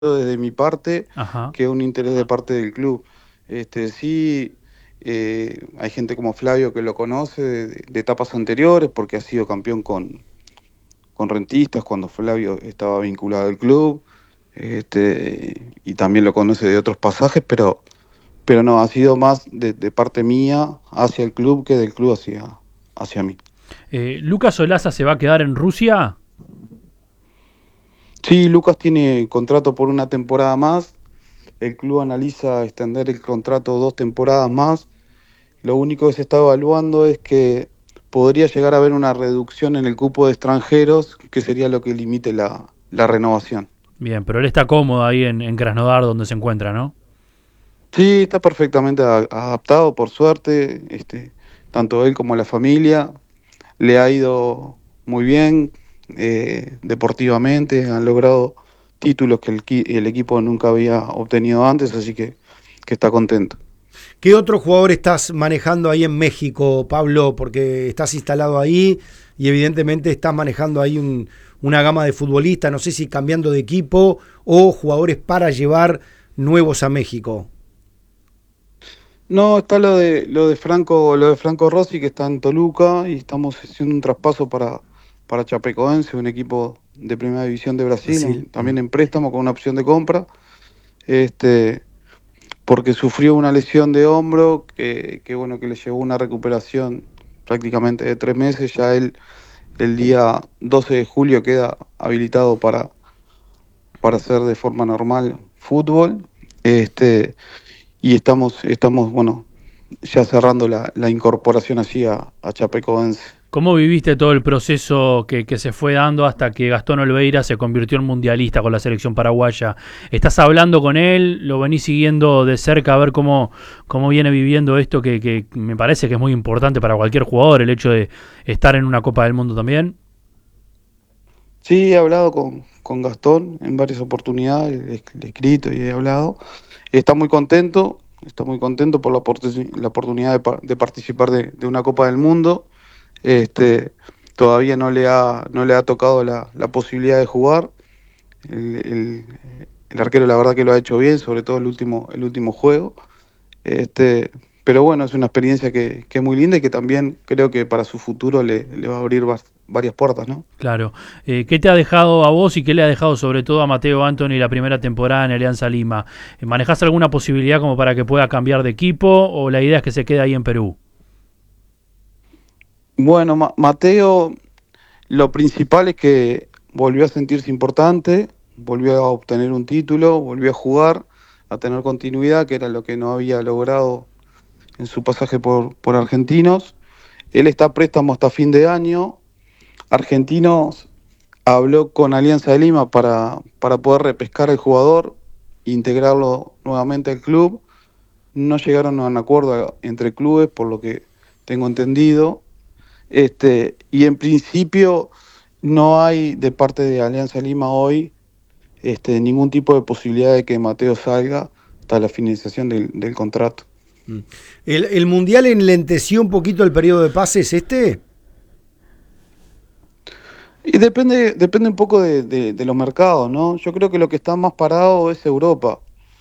desde mi parte Ajá. que un interés de parte del club. Sí, hay gente como Flavio que lo conoce de etapas anteriores porque ha sido campeón con Rentistas cuando Flavio estaba vinculado al club, y también lo conoce de otros pasajes, pero no, ha sido más de parte mía hacia el club que del club hacia mí. ¿Lucas Olaza se va a quedar en Rusia? Sí, Lucas tiene contrato por una temporada más. El club analiza extender el contrato 2 temporadas más. Lo único que se está evaluando es que podría llegar a haber una reducción en el cupo de extranjeros, que sería lo que limite la renovación. Bien, pero él está cómodo ahí en Krasnodar donde se encuentra, ¿no? Sí, está perfectamente adaptado, por suerte. Tanto él como la familia le ha ido muy bien deportivamente. Han logrado títulos que el equipo nunca había obtenido antes, así que está contento. ¿Qué otro jugador estás manejando ahí en México, Pablo? Porque estás instalado ahí y evidentemente estás manejando ahí una gama de futbolistas, no sé si cambiando de equipo o jugadores para llevar nuevos a México. No, está lo de Franco Rossi, que está en Toluca, y estamos haciendo un traspaso para Chapecoense, un equipo de primera división de Brasil, Brasil. también en préstamo con una opción de compra. Este, Porque sufrió una lesión de hombro bueno, que le llevó una recuperación prácticamente de 3 meses. Ya él el día 12 de julio queda habilitado para hacer de forma normal fútbol. Este, y estamos, bueno, ya cerrando la incorporación así a Chapecoense. ¿Cómo viviste todo el proceso que se fue dando hasta que Gastón Olveira se convirtió en mundialista con la selección paraguaya? ¿Estás hablando con él? ¿Lo venís siguiendo de cerca a ver cómo viene viviendo esto que me parece que es muy importante para cualquier jugador, el hecho de estar en una Copa del Mundo también? Sí, he hablado con Gastón en varias oportunidades, le he escrito y he hablado. Está muy contento por la oportunidad de participar de una Copa del Mundo. Este, Todavía no le ha tocado la posibilidad de jugar. El, el- el arquero la verdad que lo ha hecho bien, sobre todo el último juego. Este, pero bueno, es una experiencia que es muy linda y que también creo que para su futuro le va a abrir varias puertas, ¿no? Claro. ¿Qué te ha dejado a vos y qué le ha dejado sobre todo a Mateo Anthony la primera temporada en Alianza Lima? ¿Manejás alguna posibilidad como para que pueda cambiar de equipo o la idea es que se quede ahí en Perú? Bueno, Mateo, lo principal es que volvió a sentirse importante, volvió a obtener un título, volvió a jugar, a tener continuidad, que era lo que no había logrado en su pasaje por Argentinos. Él está a préstamo hasta fin de año. Argentinos habló con Alianza de Lima para poder repescar al jugador, integrarlo nuevamente al club. No llegaron a un acuerdo entre clubes, por lo que tengo entendido. Y en principio no hay de parte de Alianza Lima hoy ningún tipo de posibilidad de que Mateo salga hasta la finalización del contrato. Mm. ¿El Mundial enlenteció un poquito el periodo de pases este? Y depende un poco de los mercados, ¿no? Yo creo que lo que está más parado es Europa.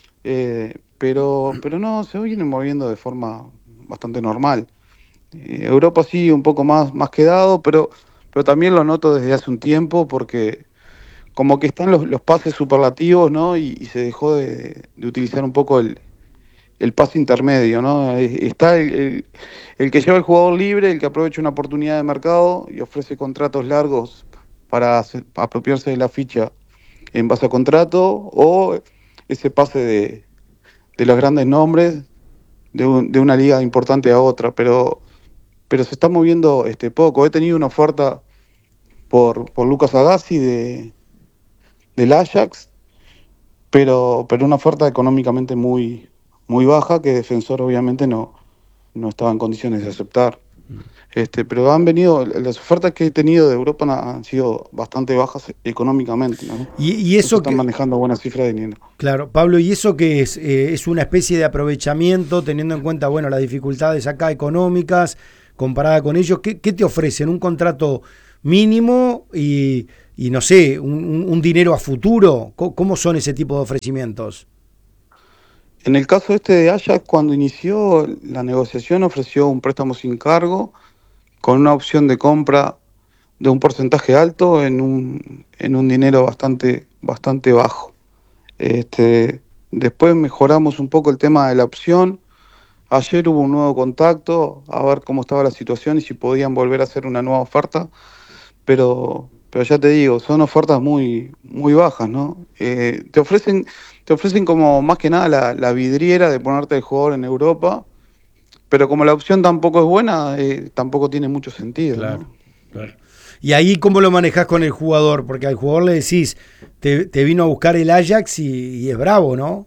Pero no, se viene moviendo de forma bastante normal. Europa sí, un poco más quedado, pero también lo noto desde hace un tiempo porque como que están los pases superlativos, ¿no? Y se dejó de utilizar un poco el pase intermedio, ¿no? Está el que lleva el jugador libre, el que aprovecha una oportunidad de mercado y ofrece contratos largos para apropiarse de la ficha en base a contrato, o ese pase de los grandes nombres de una liga importante a otra, pero se está moviendo poco. He tenido una oferta por Lucas Agassi del Ajax, pero una oferta económicamente muy baja que Defensor obviamente no estaba en condiciones de aceptar. Pero han venido, las ofertas que he tenido de Europa han sido bastante bajas económicamente, ¿no? Y No se eso están que, manejando buenas cifras de dinero. claro, Pablo, ¿y eso que es una especie de aprovechamiento teniendo en cuenta, bueno, las dificultades acá económicas comparada con ellos? ¿Qué te ofrecen? ¿Un contrato mínimo y no sé, un dinero a futuro? ¿Cómo son ese tipo de ofrecimientos? En el caso este de Ajax, cuando inició la negociación, ofreció un préstamo sin cargo con una opción de compra de un porcentaje alto en un dinero bastante bajo. Después mejoramos un poco el tema de la opción. Ayer hubo un nuevo contacto a ver cómo estaba la situación y si podían volver a hacer una nueva oferta, pero ya te digo, son ofertas muy bajas, ¿no? Te ofrecen como más que nada la vidriera de ponerte el jugador en Europa, pero como la opción tampoco es buena, tampoco tiene mucho sentido, Claro, ¿no? claro. ¿Y ahí cómo lo manejás con el jugador? Porque al jugador le decís, te vino a buscar el Ajax y es bravo, ¿no?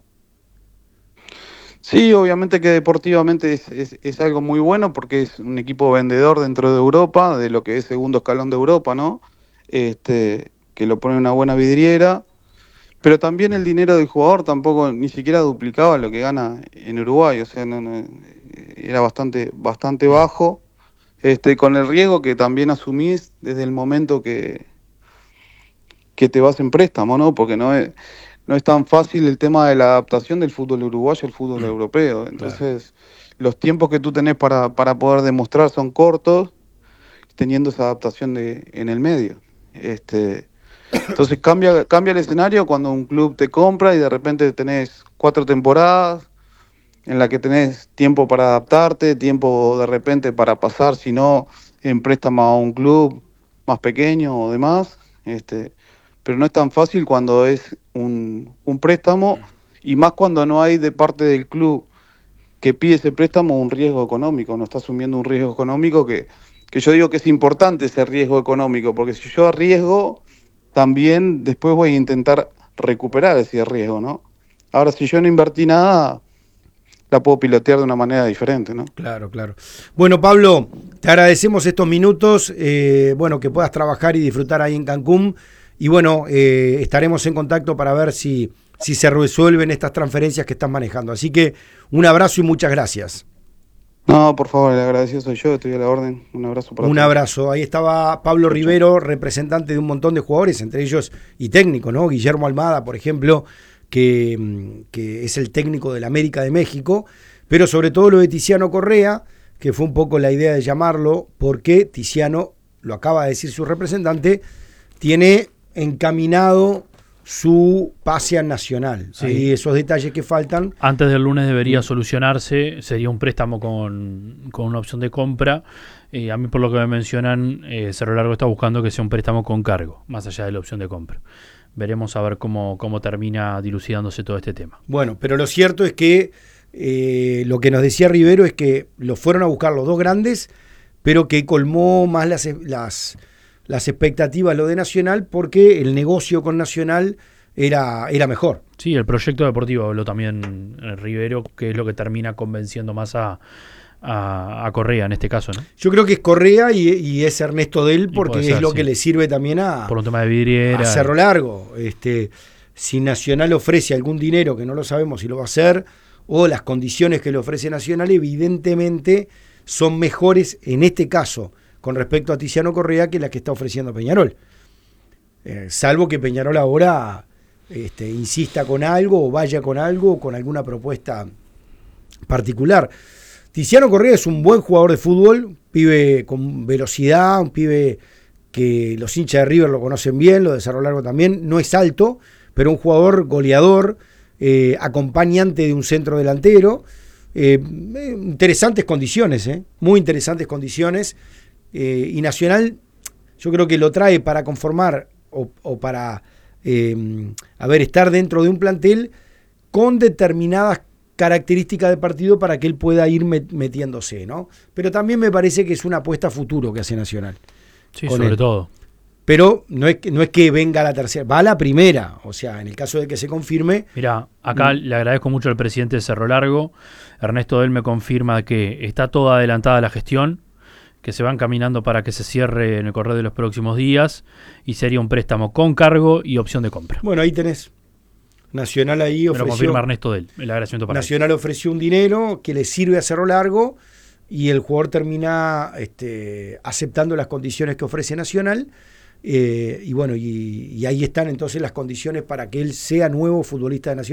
Sí, obviamente que deportivamente es algo muy bueno porque es un equipo vendedor dentro de Europa, de lo que es segundo escalón de Europa, ¿no? Que lo pone en una buena vidriera, pero también el dinero del jugador tampoco ni siquiera duplicaba lo que gana en Uruguay, o sea, era bastante bajo, con el riesgo que también asumís desde el momento que te vas en préstamo, ¿no? Porque no es tan fácil el tema de la adaptación del fútbol uruguayo al fútbol europeo. Claro. Entonces, los tiempos que tú tenés para poder demostrar son cortos, teniendo esa adaptación en el medio. Entonces cambia el escenario cuando un club te compra y de repente tenés 4 temporadas en la que tenés tiempo para adaptarte, tiempo de repente para pasar, si no, en préstamo a un club más pequeño o demás. Pero no es tan fácil cuando es un préstamo y más cuando no hay de parte del club que pide ese préstamo un riesgo económico, no está asumiendo un riesgo económico que yo digo que es importante ese riesgo económico, porque si yo arriesgo, también después voy a intentar recuperar ese riesgo, ¿no? Ahora, si yo no invertí nada, la puedo pilotear de una manera diferente, ¿no? Claro, claro. Bueno, Pablo, te agradecemos estos minutos, bueno, que puedas trabajar y disfrutar ahí en Cancún. Y bueno, estaremos en contacto para ver si se resuelven estas transferencias que estás manejando. Así que un abrazo y muchas gracias. No, por favor, el agradecido soy yo, estoy a la orden. Un abrazo para Un todos. abrazo. Ahí estaba Pablo Chau, chau. Rivero, representante de un montón de jugadores, entre ellos y técnico, ¿no? Guillermo Almada, por ejemplo, que es el técnico del América de México, pero sobre todo lo de Tiziano Correa, que fue un poco la idea de llamarlo, porque Tiziano, lo acaba de decir su representante, tiene encaminado su pase a Nacional. Sí. Ahí esos detalles que faltan. Antes del lunes debería solucionarse, sería un préstamo con una opción de compra. A mí por lo que me mencionan, Cerro Largo está buscando que sea un préstamo con cargo, más allá de la opción de compra. Veremos a ver cómo termina dilucidándose todo este tema. Bueno, pero lo cierto es que lo que nos decía Rivero es que los fueron a buscar los dos grandes, pero que colmó más las expectativas lo de Nacional porque el negocio con Nacional era mejor. Sí, el proyecto deportivo habló también Rivero, que es lo que termina convenciendo más a Correa en este caso, ¿no? Yo creo que es Correa y es Ernesto Del porque puede es ser, lo sí, que le sirve también por un tema de vidriera. a Cerro Largo. Si Nacional ofrece algún dinero, que no lo sabemos si lo va a hacer, o las condiciones que le ofrece Nacional, evidentemente son mejores en este caso con respecto a Tiziano Correa que la que está ofreciendo Peñarol. Salvo que Peñarol ahora insista con algo o vaya con algo o con alguna propuesta particular. Tiziano Correa es un buen jugador de fútbol, un pibe con velocidad, un pibe que los hinchas de River lo conocen bien, lo de Cerro Largo también, no es alto, pero un jugador goleador, acompañante de un centro delantero, interesantes condiciones, muy interesantes condiciones, y Nacional yo creo que lo trae para conformar o para estar dentro de un plantel con determinadas características de partido para que él pueda ir metiéndose, ¿no? Pero también me parece que es una apuesta a futuro que hace Nacional. Sí, sobre él. todo. Pero no es que venga la tercera, va a la primera. O sea, en el caso de que se confirme. Mirá, acá le agradezco mucho al presidente de Cerro Largo. Ernesto Del me confirma que está toda adelantada la gestión, que se van caminando para que se cierre en el correo de los próximos días y sería un préstamo con cargo y opción de compra. Bueno, ahí tenés. Nacional ahí ofreció. Me lo confirma Ernesto Del, el agradecimiento para Nacional ofreció un dinero que le sirve a Cerro Largo y el jugador termina aceptando las condiciones que ofrece Nacional. Y bueno, y ahí están entonces las condiciones para que él sea nuevo futbolista de Nacional.